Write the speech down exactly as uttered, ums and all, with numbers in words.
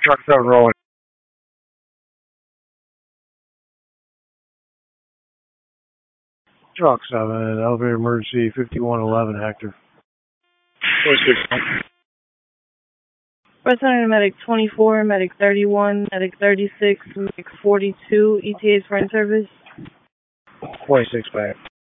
Truck seven rolling. Truck seven, elevator emergency, fifty-one eleven, Hector. Resident Medic twenty-four, Medic thirty-one, Medic thirty-six, Medic forty-two, E T A for in-service. twenty-six back.